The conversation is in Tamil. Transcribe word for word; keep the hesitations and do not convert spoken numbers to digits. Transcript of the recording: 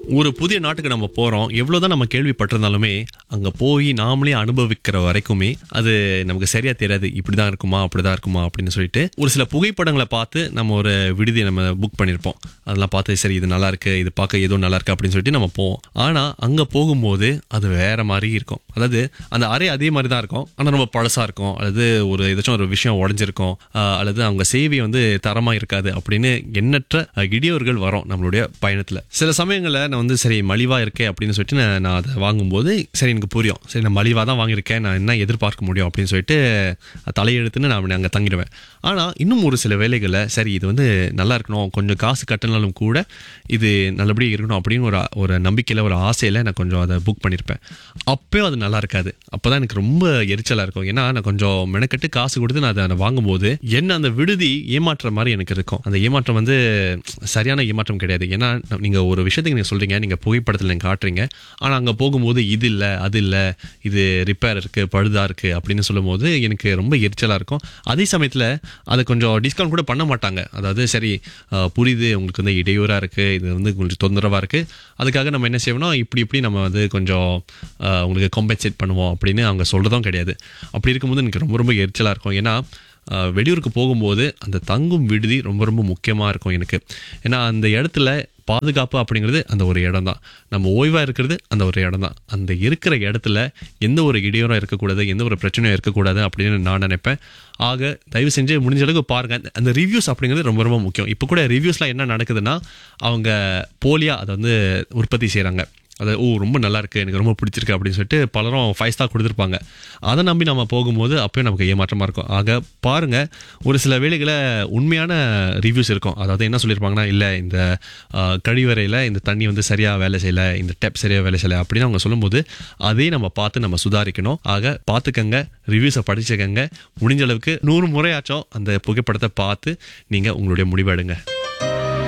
ஒரு புதிய நாட்டுக்கு நம்ம போறோம். எவ்வளவுதான் நம்ம கேள்விப்பட்டிருந்தாலுமே அங்க போய் நாமளே அனுபவிக்கிற வரைக்குமே அது நமக்கு சரியா தெரியாது. இப்படிதான் இருக்குமா அப்படிதான் இருக்குமா அப்படின்னு சொல்லிட்டு ஒரு சில புகைப்படங்களை பார்த்து நம்ம ஒரு விடுதியை நம்ம புக் பண்ணிருப்போம். அதெல்லாம் பார்த்து சரி இது நல்லா இருக்கு, இது பார்க்க ஏதோ நல்லா இருக்கு அப்படின்னு சொல்லிட்டு நம்ம போவோம். ஆனா அங்க போகும்போது அது வேற மாதிரி இருக்கும். அதாவது அந்த அறை அதே மாதிரி தான் இருக்கும், ஆனா ரொம்ப பழசா இருக்கும், அல்லது ஒரு ஏதாச்சும் ஒரு விஷயம் உடைஞ்சிருக்கும், ஆஹ் அல்லது அவங்க சேவை வந்து தரமா இருக்காது அப்படின்னு எண்ணற்ற அஹ், இடையூறுகள் வரும் நம்மளுடைய பயணத்துல. சில சமயங்கள்ல நான் வந்து சரி மலிவா இருக்கே அப்படின்னு சொல்லிட்டு நான் நான் அதை வாங்கும்போது சரி எனக்கு புரியும், சரி நான் மலிவா தான் வாங்கியிருக்கேன், நான் என்ன எதிர்பார்க்க முடியும் அப்படின்னு சொல்லிட்டு தலையெழுத்துன்னு நான் அங்கே தங்கிடுவேன். ஆனா இன்னும் ஒரு சில வேலைகளை சரி இது வந்து நல்லா இருக்கணும், கொஞ்சம் காசு கட்டினாலும் கூட இது நல்லபடியாக இருக்கணும் அப்படின்னு ஒரு ஒரு நம்பிக்கையில் ஒரு ஆசையில் நான் கொஞ்சம் அதை புக் பண்ணியிருப்பேன். அப்பயும் அது நல்லா இருக்காது. அப்போதான் எனக்கு ரொம்ப எரிச்சலாக இருக்கும். ஏன்னா நான் கொஞ்சம் மெனக்கட்டு காசு கொடுத்து நான் அதை வாங்கும்போது என்ன அந்த விடுதி ஏமாற்ற மாதிரி எனக்கு இருக்கும். அந்த ஏமாற்றம் வந்து சரியான ஏமாற்றம் கிடையாது. ஏன்னா நீங்கள் ஒரு விஷயத்துக்கு நீங்கள் சொல்கிறீங்க, நீங்கள் புகைப்படத்தில் நீங்கள் காட்டுறீங்க, ஆனால் அங்கே போகும்போது இது இல்லை அது இல்லை, இது ரிப்பேர் இருக்குது பழுதாக இருக்குது அப்படின்னு சொல்லும்போது எனக்கு ரொம்ப எரிச்சலாக இருக்கும். அதே சமயத்தில் அதை கொஞ்சம் டிஸ்கவுண்ட் கூட பண்ண மாட்டாங்க. அதாவது சரி அஹ், புரியுது உங்களுக்கு வந்து இடையூறாக இருக்குது, இது வந்து கொஞ்சம் தொந்தரவாக இருக்குது, அதுக்காக நம்ம என்ன செய்வோம்னா இப்படி இப்படி நம்ம வந்து கொஞ்சம் அஹ், உங்களுக்கு காம்பன்சேட் பண்ணுவோம் அப்படின்னு அவங்க சொல்கிறதும் கிடையாது. அப்படி இருக்கும்போது எனக்கு ரொம்ப ரொம்ப எரிச்சலாக இருக்கும். ஏன்னா அஹ், வெளியூருக்கு போகும்போது அந்த தங்கும் விடுதி ரொம்ப ரொம்ப முக்கியமாக இருக்கும் எனக்கு. ஏன்னா அந்த இடத்துல பாதுகாப்பு அப்படிங்கிறது அந்த ஒரு இடம் தான், நம்ம ஓய்வாக இருக்கிறது அந்த ஒரு இடம் தான். அந்த இருக்கிற இடத்துல எந்த ஒரு இடையூறும் இருக்கக்கூடாது, எந்த ஒரு பிரச்சனையும் இருக்கக்கூடாது அப்படின்னு நான் நினைப்பேன். ஆக தயவு செஞ்சு முடிஞ்ச அளவுக்கு பாருங்க. அந்த ரிவ்யூஸ் அப்படிங்கிறது ரொம்ப ரொம்ப முக்கியம். இப்போ கூட ரிவ்யூஸ்லாம் என்ன நடக்குதுன்னா அவங்க போலியா அதை வந்து உற்பத்தி செய்கிறாங்க. அது ஓ ரொம்ப நல்லா இருக்கு, எனக்கு ரொம்ப பிடிச்சிருக்கு அப்படின்னு சொல்லிட்டு பலரும் ஃபைவ் ஸ்டார் கொடுத்துருப்பாங்க. அதை நம்பி நம்ம போகும்போது அப்பயும் நமக்கு ஏமாற்றமாக இருக்கும். ஆக பாருங்க, ஒரு சில வேளைகளை உண்மையான ரிவ்யூஸ் இருக்கும். அதாவது என்ன சொல்லியிருப்பாங்கன்னா இல்லை இந்த ஆஹ், கழிவறையில் இந்த தண்ணி வந்து சரியாக வேலை செய்யலை, இந்த டேப் சரியாக வேலை செய்யலை அப்படின்னு அவங்க சொல்லும்போது அதே நம்ம பார்த்து நம்ம சுதாரிக்கணும். ஆக பார்த்துக்கங்க, ரிவ்யூஸை படிச்சுக்கங்க. முடிஞ்ச அளவுக்கு நூறு முறையாச்சும் அந்த புகைப்படத்தை பார்த்து நீங்கள் உங்களுடைய முடிவு எடுங்க.